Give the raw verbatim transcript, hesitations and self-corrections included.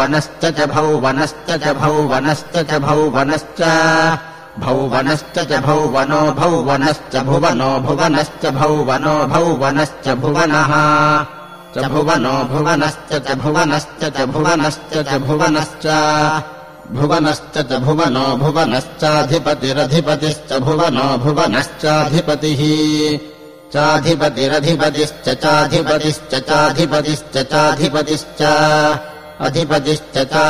वनश्च च भौवनश्च च भौवनश्च च भौवनश्च भौवनश्च च भौवनो भौवनश्च भुवनो भुवनश्च भौवनो भौवनश्च भुवनः च भुवनो भुवनश्च च भुवनश्च च भुवनश्च च भुवनश्च भुवनश्च च भुवनो भुवनश्चाधिपतिरधिपतिश्च भुवनो भुवनश्चाधिपतिः चाधिपतिरधिपतिश्च चाधिपतिश्च चाधिपतिश्च चाधिपतिश्च अधिपतिश्च च